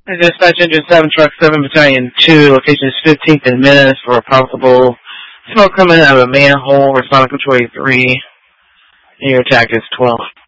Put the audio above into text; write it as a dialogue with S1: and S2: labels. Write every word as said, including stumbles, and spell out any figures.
S1: Dispatch Engine seven, Truck seven, Battalion two, location is fifteenth and Menace for a possible smoke coming out of a manhole. Responding control three. Your attack is twelve.